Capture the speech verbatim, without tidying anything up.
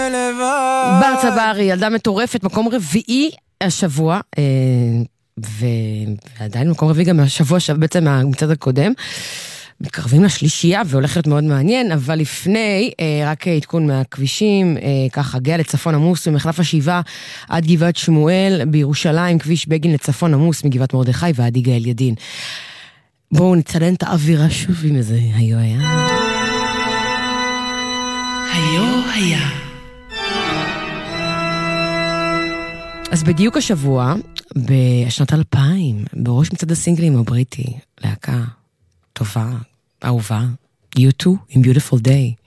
לבד. בר צברי, ילדה מטורפת, מקום רביעי השבוע, ועדיין מקום רביעי גם השבוע, בעצם מהמצד הקודם, מתקרבים לשלישייה והולכת מאוד מעניין, אבל לפני, רק עדכון מהכבישים, ככה, גאה לצפון עמוס ממחלף השבעה עד גבעת שמואל, בירושלים, כביש בגין לצפון עמוס מגבעת מרדכי ועד יגאל ידין. בואו נצלן את האווירה שוב עם איזה היו היה. היו היה. אז בדיוק השבוע, בשנת אלפיים, בראש מצד הסינגלים הבריטי, להקה טובה, אהובה, יו טו, עם Beautiful Day.